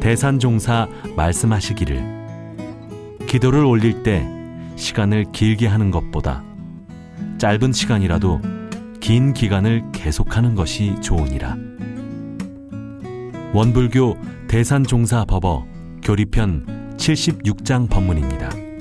대산종사 말씀하시기를 기도를 올릴 때 시간을 길게 하는 것보다 짧은 시간이라도 긴 기간을 계속하는 것이 좋으니라. 원불교 대산종사 법어 교리편 76장 법문입니다.